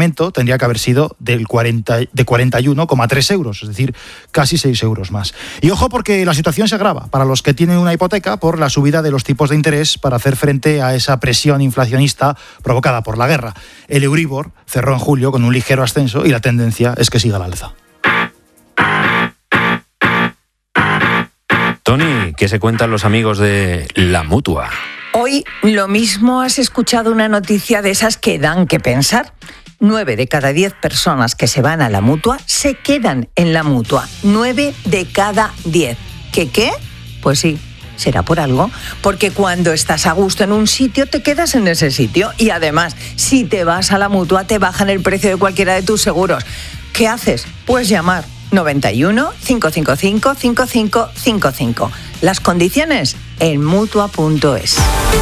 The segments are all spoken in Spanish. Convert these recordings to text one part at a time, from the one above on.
incremento tendría que haber sido de 41,3 euros, es decir, casi 6 euros más. Y ojo, porque la situación se agrava para los que tienen una hipoteca por la subida de los tipos de interés para hacer frente a esa presión inflacionista provocada por la guerra. El Euribor cerró en julio con un ligero ascenso y la tendencia es que siga al alza. Tony, ¿qué se cuentan los amigos de La Mutua? Hoy lo mismo has escuchado una noticia de esas que dan que pensar. 9 de cada 10 personas que se van a la Mutua se quedan en la Mutua. 9 de cada 10. ¿Qué? Pues sí, será por algo. Porque cuando estás a gusto en un sitio, te quedas en ese sitio. Y además, si te vas a la Mutua, te bajan el precio de cualquiera de tus seguros. ¿Qué haces? Pues llamar. 91 555 5555. Las condiciones en Mutua.es.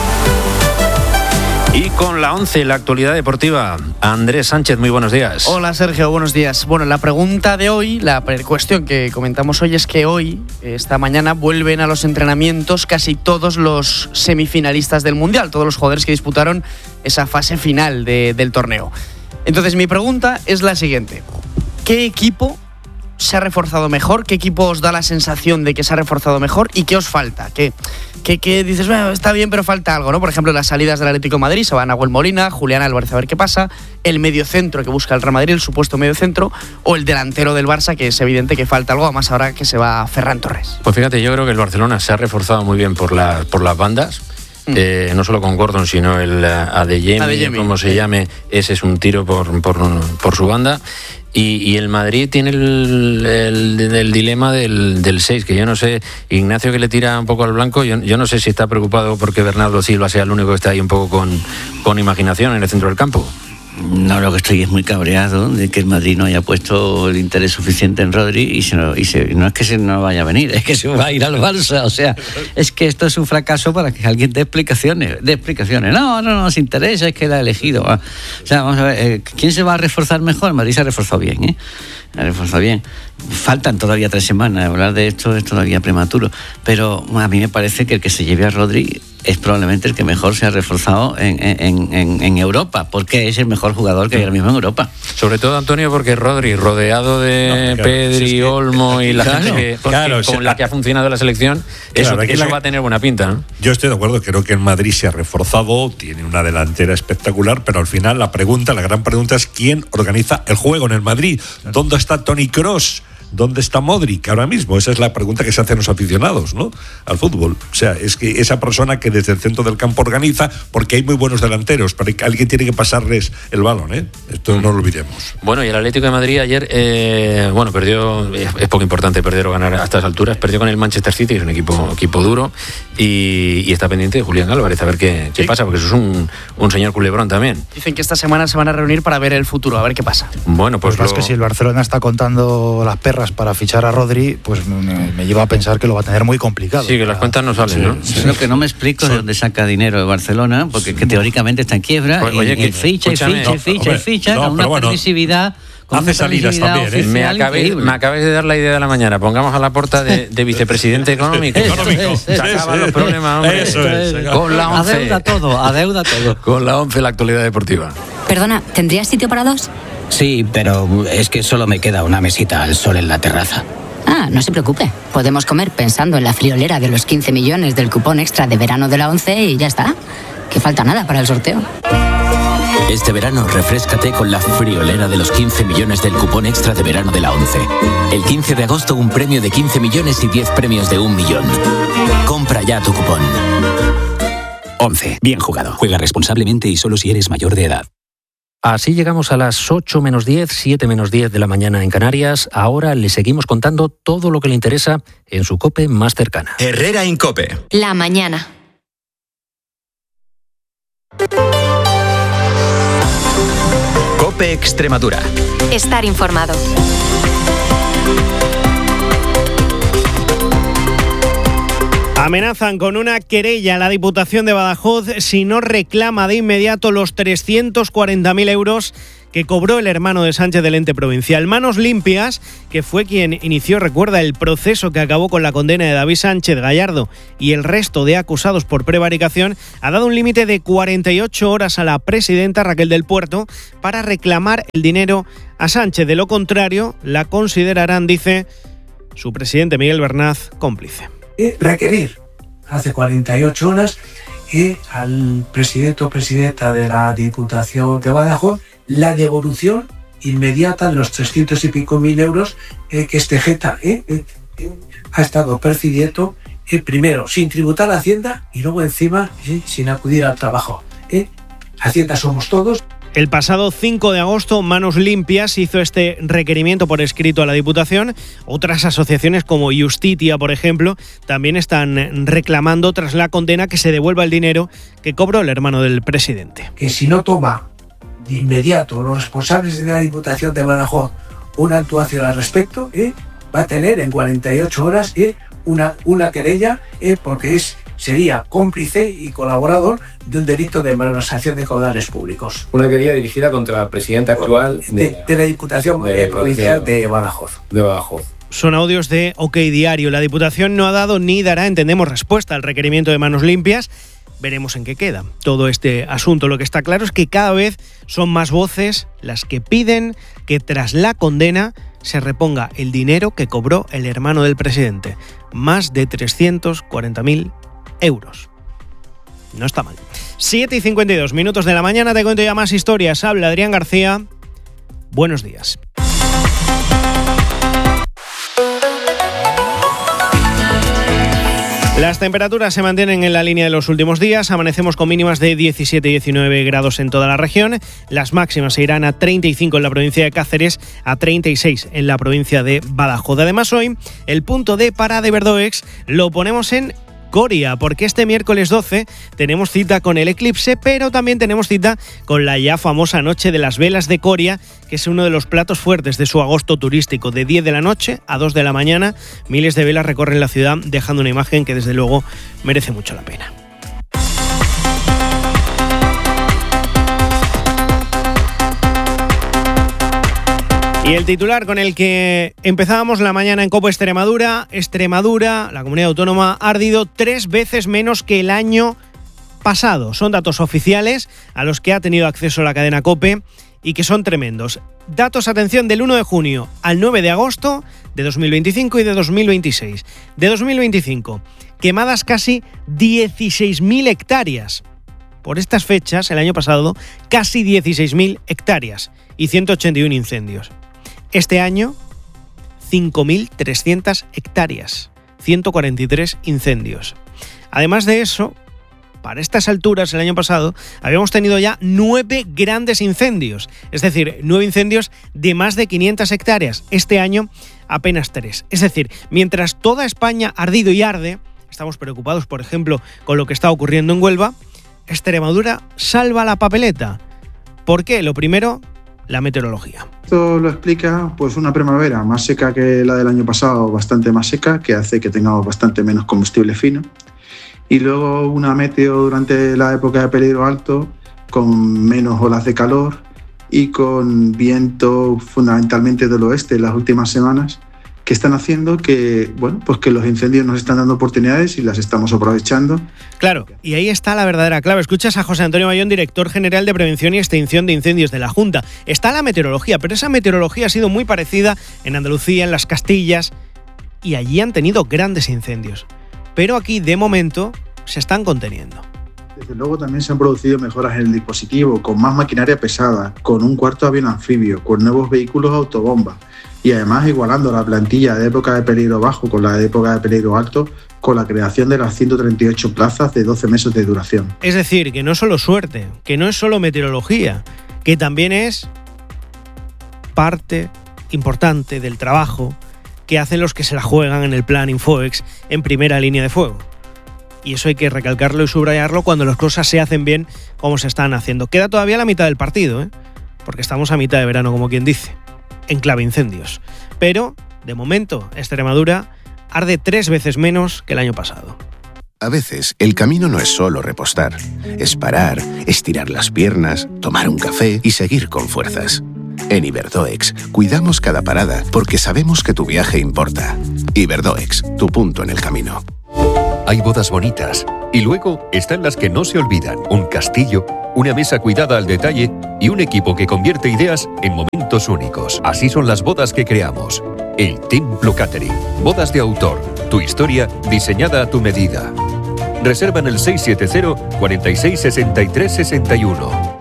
Y con la 11, la actualidad deportiva, Andrés Sánchez, muy buenos días. Hola Sergio, buenos días. Bueno, la pregunta de hoy, la cuestión que comentamos hoy es que hoy, esta mañana, vuelven a los entrenamientos casi todos los semifinalistas del Mundial, todos los jugadores que disputaron esa fase final del torneo. Entonces mi pregunta es la siguiente: ¿qué equipo se ha reforzado mejor? ¿Qué equipo os da la sensación de que se ha reforzado mejor? ¿Y qué os falta? ¿Qué dices, bueno, está bien, pero falta algo, ¿no? Por ejemplo, las salidas del Atlético de Madrid, se van a Nahuel Molina, Julián Álvarez, a ver qué pasa, el mediocentro que busca el Real Madrid, el supuesto mediocentro, o el delantero del Barça, que es evidente que falta algo, además ahora que se va Ferran Torres. Pues fíjate, yo creo que el Barcelona se ha reforzado muy bien por las bandas. No solo con Gordon, sino el Adeyemi, como se llame, ese es un tiro por su banda. Y el Madrid tiene el dilema del 6, que yo no sé, Ignacio, que le tira un poco al blanco, yo no sé si está preocupado porque Bernardo Silva sea el único que está ahí un poco con imaginación en el centro del campo. No, lo que estoy es muy cabreado de que el Madrid no haya puesto el interés suficiente en Rodri no es que se no vaya a venir, es que se va a ir al Barça. O sea, es que esto es un fracaso para que alguien dé explicaciones. No nos interesa, es que él ha elegido. O sea, vamos a ver, ¿quién se va a reforzar mejor? El Madrid se ha reforzado bien, Ha reforzado bien. Faltan todavía 3 semanas, hablar de esto es todavía prematuro, pero a mí me parece que el que se lleve a Rodri es probablemente el que mejor se ha reforzado en Europa, porque es el mejor jugador que hay ahora mismo en Europa. Sobre todo, Antonio, porque Rodri, rodeado de Pedri, Olmo y la gente con la que ha funcionado la selección, eso va a tener buena pinta, ¿no? Yo estoy de acuerdo, creo que el Madrid se ha reforzado, tiene una delantera espectacular, pero al final la gran pregunta es ¿quién organiza el juego en el Madrid? ¿Dónde está Toni Kroos? ¿Dónde está Modric ahora mismo? Esa es la pregunta que se hacen los aficionados, ¿no?, al fútbol. O sea, es que esa persona que desde el centro del campo organiza, porque hay muy buenos delanteros, pero alguien tiene que pasarles el balón, ¿eh? Esto no lo olvidemos. Bueno, y el Atlético de Madrid ayer, perdió, es poco importante perder o ganar a estas alturas, perdió con el Manchester City, es un equipo duro, y está pendiente de Julián Álvarez, a ver qué pasa, porque eso es un señor culebrón también. Dicen que esta semana se van a reunir para ver el futuro, a ver qué pasa. Bueno, pues es que si el Barcelona está contando las perras para fichar a Rodri, pues me lleva a pensar que lo va a tener muy complicado. Sí, que las cuentas no salen, ¿no? Sí. Lo que no me explico es de dónde saca dinero de Barcelona, porque que teóricamente está en quiebra, pues, y ficha, con una permisividad. Hace salidas también, ¿eh? Me acabáis de dar la idea de la mañana. Pongamos a Laporta de vicepresidente económico. Se acaban los problemas, hombre. Eso es. Con la 11. Adeuda todo. Con la 11, la actualidad deportiva. Perdona, ¿tendrías sitio para 2? Sí, pero es que solo me queda una mesita al sol en la terraza. Ah, no se preocupe. Podemos comer pensando en la friolera de los 15 millones del cupón extra de verano de la 11 y ya está. Que falta nada para el sorteo. Este verano refréscate con la friolera de los 15 millones del cupón extra de verano de la 11. El 15 de agosto un premio de 15 millones y 10 premios de 1 millón. Compra ya tu cupón. 11. Bien jugado. Juega responsablemente y solo si eres mayor de edad. Así llegamos a las 8 menos 10, 7 menos 10 de la mañana en Canarias. Ahora le seguimos contando todo lo que le interesa en su COPE más cercana. Herrera en COPE. La mañana. COPE Extremadura. Estar informado. Amenazan con una querella a la Diputación de Badajoz si no reclama de inmediato los 340.000 euros que cobró el hermano de Sánchez del ente provincial. Manos Limpias, que fue quien inició, recuerda, el proceso que acabó con la condena de David Sánchez Gallardo y el resto de acusados por prevaricación, ha dado un límite de 48 horas a la presidenta Raquel del Puerto para reclamar el dinero a Sánchez. De lo contrario, la considerarán, dice su presidente Miguel Bernaz, cómplice. Requerir hace 48 horas al presidente o presidenta de la Diputación de Badajoz la devolución inmediata de los 300 y pico mil euros que este jeta ha estado percibiendo, primero sin tributar a Hacienda y luego encima sin acudir al trabajo. Hacienda somos todos. El pasado 5 de agosto, Manos Limpias hizo este requerimiento por escrito a la Diputación. Otras asociaciones como Justitia, por ejemplo, también están reclamando tras la condena que se devuelva el dinero que cobró el hermano del presidente. Que si no toma de inmediato los responsables de la Diputación de Badajoz una actuación al respecto, va a tener en 48 horas una querella porque sería cómplice y colaborador de un delito de malversación de caudales públicos. Una querella dirigida contra la presidenta actual de la Diputación Provincial de Badajoz. Son audios de OK Diario. La Diputación no ha dado ni dará, entendemos, respuesta al requerimiento de Manos Limpias. Veremos en qué queda todo este asunto. Lo que está claro es que cada vez son más voces las que piden que tras la condena se reponga el dinero que cobró el hermano del presidente. Más de 340.000 euros. No está mal. 7:52 de la mañana, te cuento ya más historias. Habla Adrián García. Buenos días. Las temperaturas se mantienen en la línea de los últimos días. Amanecemos con mínimas de 17 y 19 grados en toda la región. Las máximas se irán a 35 en la provincia de Cáceres, a 36 en la provincia de Badajoz. Además, hoy el punto de parada de Verdoex lo ponemos en Coria, porque este miércoles 12 tenemos cita con el eclipse, pero también tenemos cita con la ya famosa Noche de las Velas de Coria, que es uno de los platos fuertes de su agosto turístico. De 10 de la noche a 2 de la mañana, miles de velas recorren la ciudad, dejando una imagen que desde luego merece mucho la pena. Y el titular con el que empezábamos la mañana en COPE: Extremadura, la comunidad autónoma, ha ardido 3 veces menos que el año pasado. Son datos oficiales a los que ha tenido acceso la cadena COPE y que son tremendos. Datos, atención, del 1 de junio al 9 de agosto de 2025 y de 2026. De 2025, quemadas casi 16.000 hectáreas. Por estas fechas, el año pasado, casi 16.000 hectáreas y 181 incendios. Este año, 5.300 hectáreas, 143 incendios. Además de eso, para estas alturas, el año pasado, habíamos tenido ya 9 grandes incendios, es decir, 9 incendios de más de 500 hectáreas. Este año, apenas 3. Es decir, mientras toda España ha ardido y arde, estamos preocupados, por ejemplo, con lo que está ocurriendo en Huelva, Extremadura salva la papeleta. ¿Por qué? Lo primero, la meteorología. Esto lo explica pues una primavera más seca que la del año pasado, bastante más seca, que hace que tengamos bastante menos combustible fino. Y luego una meteo durante la época de peligro alto, con menos olas de calor y con viento fundamentalmente del oeste en las últimas semanas, que están haciendo que, bueno, pues que los incendios nos están dando oportunidades y las estamos aprovechando. Claro, y ahí está la verdadera clave. Escuchas a José Antonio Bayón, director general de Prevención y Extinción de Incendios de la Junta. Está la meteorología, pero esa meteorología ha sido muy parecida en Andalucía, en las Castillas, y allí han tenido grandes incendios. Pero aquí, de momento, se están conteniendo. Desde luego también se han producido mejoras en el dispositivo, con más maquinaria pesada, con un cuarto avión anfibio, con nuevos vehículos autobomba, y además igualando la plantilla de época de peligro bajo con la de época de peligro alto, con la creación de las 138 plazas de 12 meses de duración. Es decir, que no es solo suerte, que no es solo meteorología, que también es parte importante del trabajo que hacen los que se la juegan en el plan Infoex en primera línea de fuego. Y eso hay que recalcarlo y subrayarlo cuando las cosas se hacen bien como se están haciendo. Queda todavía la mitad del partido, porque estamos a mitad de verano, como quien dice, en clave incendios. Pero, de momento, Extremadura arde 3 veces menos que el año pasado. A veces, el camino no es solo repostar. Es parar, estirar las piernas, tomar un café y seguir con fuerzas. En Iberdoex, cuidamos cada parada porque sabemos que tu viaje importa. Iberdoex, tu punto en el camino. Hay bodas bonitas y luego están las que no se olvidan. Un castillo, una mesa cuidada al detalle y un equipo que convierte ideas en momentos únicos. Así son las bodas que creamos. El Templo Catering. Bodas de autor. Tu historia diseñada a tu medida. Reserva en el 670 46 63 61.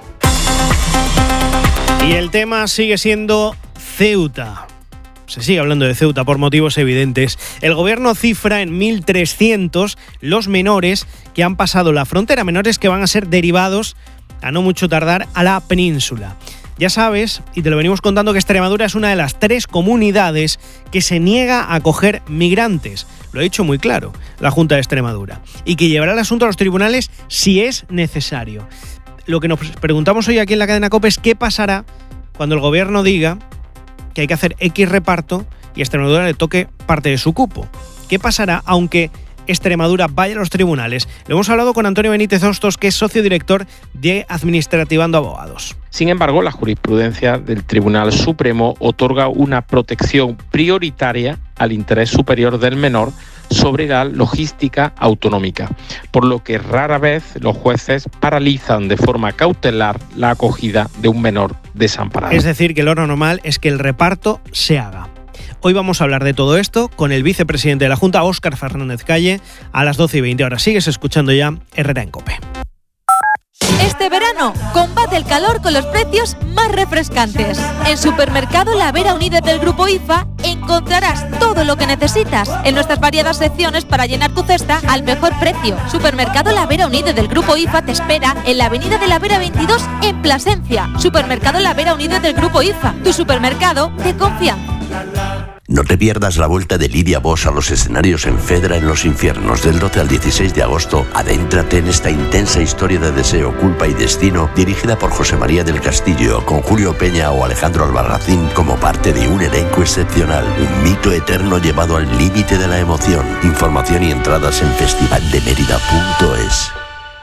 Y el tema sigue siendo Ceuta. Se sigue hablando de Ceuta por motivos evidentes. El gobierno cifra en 1.300 los menores que han pasado la frontera, menores que van a ser derivados, a no mucho tardar, a la península. Ya sabes, y te lo venimos contando, que Extremadura es una de las 3 comunidades que se niega a acoger migrantes. Lo ha dicho muy claro la Junta de Extremadura. Y que llevará el asunto a los tribunales si es necesario. Lo que nos preguntamos hoy aquí en la cadena COPE es qué pasará cuando el gobierno diga que hay que hacer X reparto y a Extremadura le toque parte de su cupo. ¿Qué pasará aunque Extremadura vaya a los tribunales? Lo hemos hablado con Antonio Benítez Hostos, que es socio director de Administrativando Abogados. Sin embargo, la jurisprudencia del Tribunal Supremo otorga una protección prioritaria al interés superior del menor sobre la logística autonómica, por lo que rara vez los jueces paralizan de forma cautelar la acogida de un menor desamparado. Es decir, que lo normal es que el reparto se haga. Hoy vamos a hablar de todo esto con el vicepresidente de la Junta, Óscar Fernández Calle, a las 12:20 horas. Sigues escuchando ya Herrera en COPE. Este verano, combate el calor con los precios más refrescantes. En Supermercado La Vera Unides del Grupo IFA encontrarás todo lo que necesitas en nuestras variadas secciones para llenar tu cesta al mejor precio. Supermercado La Vera Unides del Grupo IFA te espera en la Avenida de la Vera 22 en Plasencia. Supermercado La Vera Unides del Grupo IFA, tu supermercado de confianza. No te pierdas la vuelta de Lidia Bosch a los escenarios en Fedra en los Infiernos. Del 12 al 16 de agosto, adéntrate en esta intensa historia de deseo, culpa y destino, dirigida por José María del Castillo, con Julio Peña o Alejandro Albarracín como parte de un elenco excepcional. Un mito eterno llevado al límite de la emoción. Información y entradas en festivaldemerida.es.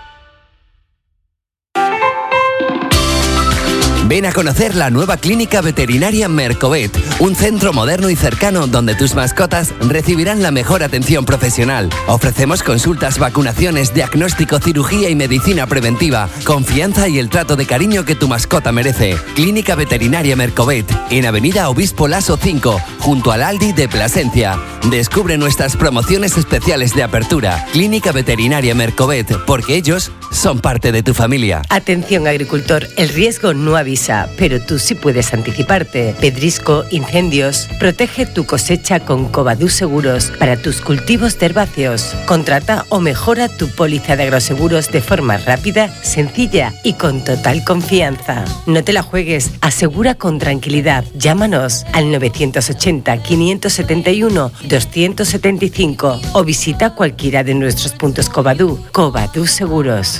Ven a conocer la nueva clínica veterinaria Mercovet, un centro moderno y cercano donde tus mascotas recibirán la mejor atención profesional. Ofrecemos consultas, vacunaciones, diagnóstico, cirugía y medicina preventiva, confianza y el trato de cariño que tu mascota merece. Clínica veterinaria Mercovet, en Avenida Obispo Laso 5, junto al Aldi de Plasencia. Descubre nuestras promociones especiales de apertura. Clínica veterinaria Mercovet, porque ellos son parte de tu familia. Atención agricultor, el riesgo no avisa, pero tú sí puedes anticiparte. Pedrisco, incendios. Protege tu cosecha con Covadú Seguros para tus cultivos de herbáceos. Contrata o mejora tu póliza de agroseguros de forma rápida, sencilla y con total confianza. No te la juegues, asegura con tranquilidad. Llámanos al 980 571 275 o visita cualquiera de nuestros puntos Covadú. Covadú Seguros.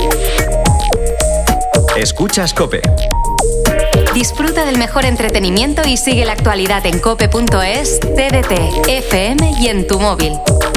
Escuchas COPE. Disfruta del mejor entretenimiento y sigue la actualidad en cope.es, TDT, FM y en tu móvil.